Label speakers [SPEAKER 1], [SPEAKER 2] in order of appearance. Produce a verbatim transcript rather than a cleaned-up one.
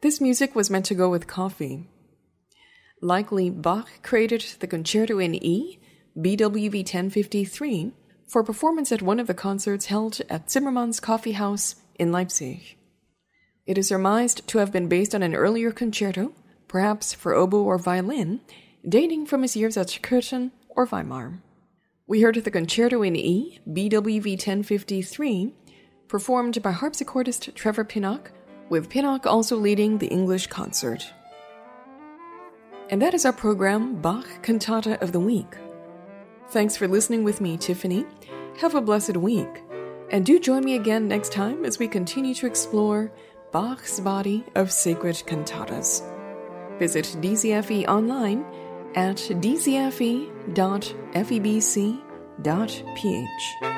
[SPEAKER 1] This music was meant to go with coffee. Likely Bach created the Concerto in E, B W V ten fifty-three, for performance at one of the concerts held at Zimmermann's Coffee House in Leipzig. It is surmised to have been based on an earlier concerto, perhaps for oboe or violin, dating from his years at Köthen or Weimar. We heard the Concerto in E, B W V ten fifty-three, performed by harpsichordist Trevor Pinnock, with Pinnock also leading the English concert. And that is our program, Bach Cantata of the Week. Thanks for listening with me, Tiffany. Have a blessed week. And do join me again next time as we continue to explore Bach's body of sacred cantatas. Visit D Z F E online at d z f e dot f e b c dot p h.